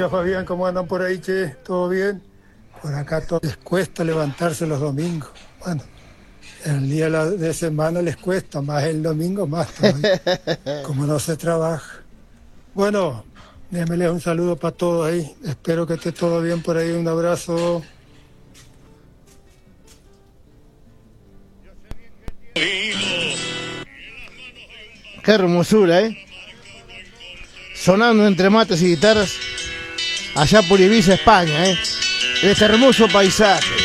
Fabián, ¿cómo andan por ahí, che? ¿Todo bien? Por acá les cuesta levantarse los domingos. Bueno, el día de semana les cuesta, más el domingo más todavía, como no se trabaja. Bueno, déjenme un saludo para todos ahí. Espero que esté todo bien por ahí. Un abrazo. Qué hermosura, sonando entre mates y guitarras allá por Ibiza, España, este hermoso paisaje.